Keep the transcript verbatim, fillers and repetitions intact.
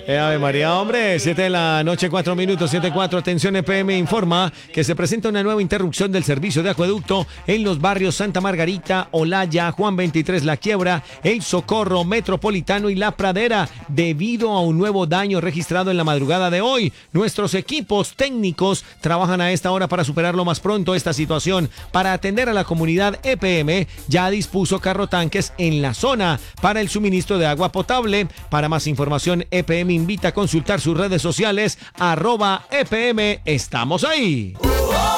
Eh, Ave María, hombre, siete de la noche, cuatro minutos, siete cuatro. Atención, E P M informa que se presenta una nueva interrupción del servicio de acueducto en los barrios Santa Margarita, Olaya, Juan veintitrés, La Quiebra, El Socorro, Metropolitano y La Pradera, debido a un nuevo daño registrado en la madrugada de hoy. Nuestros equipos técnicos trabajan a esta hora para superar lo más pronto esta situación. Para atender a la comunidad, E P M ya dispuso carro tanques en la zona para el suministro de agua potable. Para más información, E P M invita a consultar sus redes sociales, arroba E P M, estamos ahí.